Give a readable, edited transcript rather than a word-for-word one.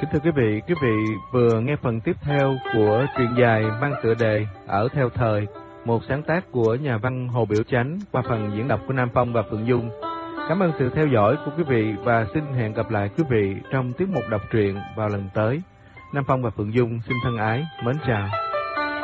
Kính thưa quý vị vừa nghe phần tiếp theo của truyện dài mang tựa đề Ở Theo Thời, một sáng tác của nhà văn Hồ Biểu Chánh qua phần diễn đọc của Nam Phong và Phượng Dung. Cảm ơn sự theo dõi của quý vị và xin hẹn gặp lại quý vị trong tiết mục đọc truyện vào lần tới. Nam Phong và Phượng Dung xin thân ái, mến chào.